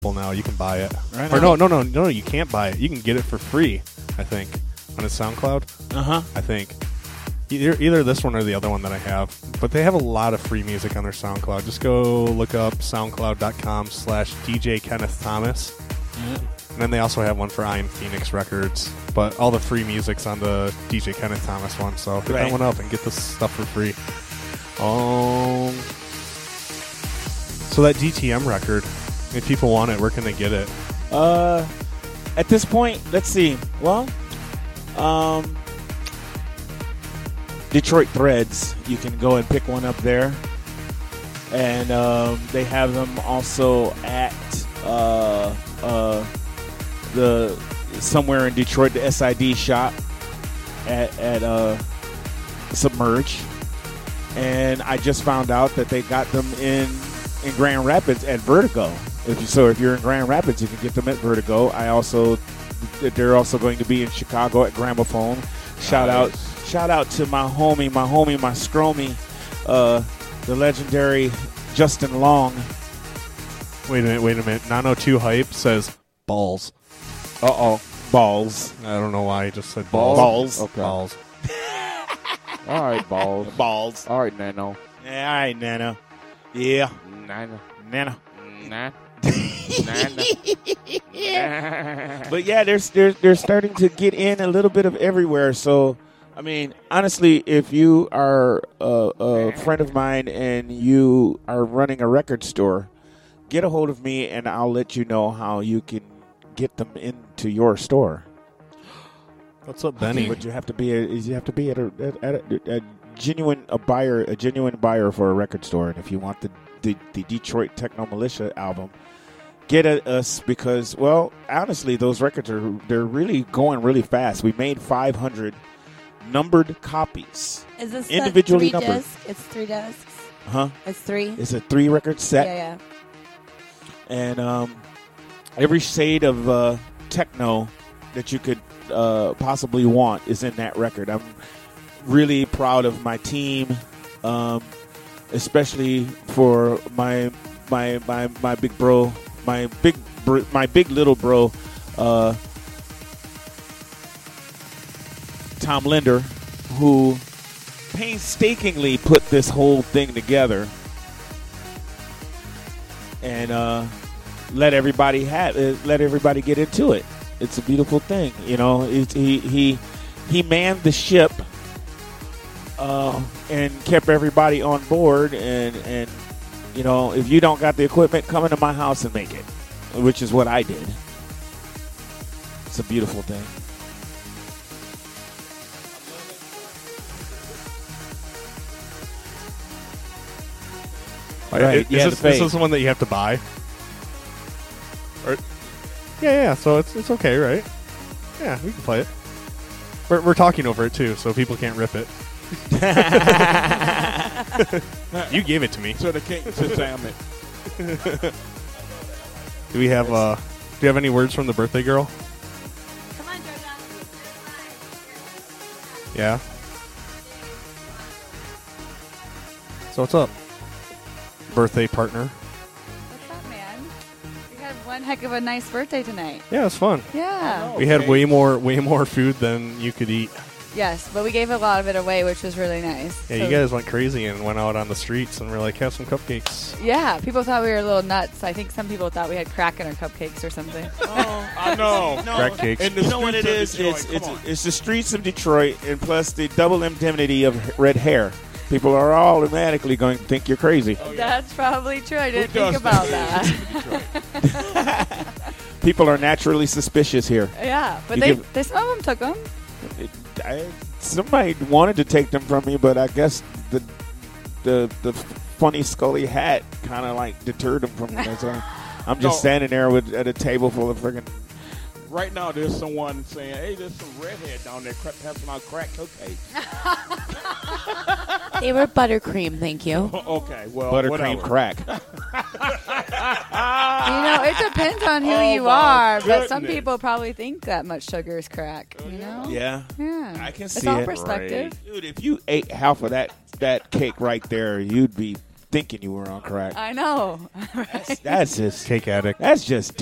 now. You can buy it. Right Or on. no, you can't buy it. You can get it for free, I think, on his SoundCloud. Uh-huh. I think. Either this one or the other one that I have. But they have a lot of free music on their SoundCloud. Just go look up soundcloud.com/DJ Kenneth Thomas. And then they also have one for Iron Phoenix Records. But all the free music's on the DJ Kenneth Thomas one. So hit that one up and get this stuff for free. So that DTM record, if people want it, where can they get it? At this point, let's see. Well, Detroit Threads, you can go and pick one up there. And they have them also at the somewhere in Detroit, the SID shop at Submerge. And I just found out that they got them in Grand Rapids at Vertigo. If you're in Grand Rapids, you can get them at Vertigo. They're also going to be in Chicago at Gramophone. Shout out to my homie, my scromie, the legendary Justin Long. Wait a minute. 902 Hype says balls. Balls. I don't know why he just said balls. Balls. Okay. Balls. All right, balls. Balls. All right, Nano. Yeah, all right, Nana. Yeah. Nano. Nana. Nano. But yeah, they're starting to get in a little bit of everywhere. So, I mean, honestly, if you are a friend of mine and you are running a record store, get a hold of me and I'll let you know how you can get them into your store. What's up, Benny? But you have to be a genuine buyer for a record store. And if you want the Detroit Techno Militia album, get us because, well, honestly, those records they're really going really fast. We made 500 numbered copies. Is this individually three numbered? Discs? It's 3 discs. Huh? It's 3. It's a 3-record set. Yeah. And every shade of techno that you could possibly want is in that record. I'm really proud of my team, especially for my big bro, my big little bro, Tom Linder, who painstakingly put this whole thing together and let everybody get into it. It's a beautiful thing, you know. He manned the ship and kept everybody on board. And you know, if you don't got the equipment, come into my house and make it, which is what I did. It's a beautiful thing. Right. Is this the one that you have to buy? Or, yeah. So it's okay, right? Yeah, we can play it. We're talking over it too, so people can't rip it. You gave it to me. So they can't jam it. Do you have any words from the birthday girl? Come on, Georgia. Yeah. So what's up, birthday partner? What's up, man? We had one heck of a nice birthday tonight. Yeah, it was fun. Yeah. We had way more food than you could eat. Yes, but we gave a lot of it away, which was really nice. Yeah, So- you guys went crazy and went out on the streets and were like, have some cupcakes. Yeah, people thought we were a little nuts. I think some people thought we had crack in our cupcakes or something. I know. Crack cakes. You know what it is? It's the streets of Detroit, and plus the double indemnity of red hair. People are automatically going to think you're crazy. That's probably true. I didn't does think about that? that. People are naturally suspicious here. Yeah, but You they some of them took them. Somebody wanted to take them from me, but I guess the funny Scully hat kind of like deterred them from me. So I'm just standing there at a table full of friggin'. Right now, there's someone saying, "Hey, there's some redhead down there passing out crack cocaine." They were buttercream, thank you. Okay, well, Buttercream whatever. crack. You know, it depends on who Oh, you my are, but some goodness. people probably think that much sugar is crack. You know? Yeah. Yeah. I can It's see all it. perspective. Dude, if you ate half of that cake right there, you'd be thinking you were on crack. I know. That's just Cake addict. That's just